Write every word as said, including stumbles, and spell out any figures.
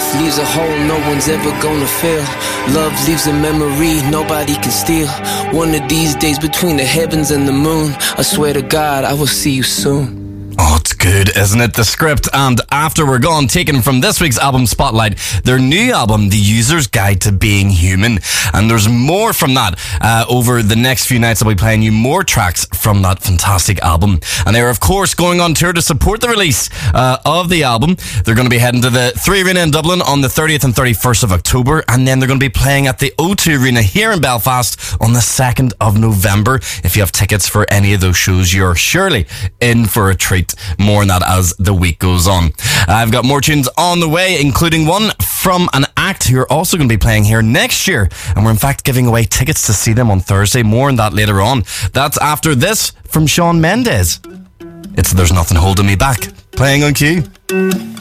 Love leaves a hole no one's ever gonna fill. Love leaves a memory nobody can steal. One of these days between the heavens and the moon, I swear to God I will see you soon. Oh, it's good, isn't it? The Script and After We're Gone, taken from this week's album Spotlight, their new album, The User's Guide to Being Human. And there's more from that. Uh, over the next few nights, I'll be playing you more tracks from that fantastic album. And they're, of course, going on tour to support the release uh, of the album. They're going to be heading to the Three Arena in Dublin on the thirtieth and thirty-first of October. And then they're going to be playing at the O two Arena here in Belfast on the second of November. If you have tickets for any of those shows, you're surely in for a treat. More on that as the week goes on. I've got more tunes on the way, including one from an act who are also going to be playing here next year, and we're in fact giving away tickets to see them on Thursday. More on that later on. That's after this from Shawn Mendes. It's There's Nothing Holding Me Back, playing on Q.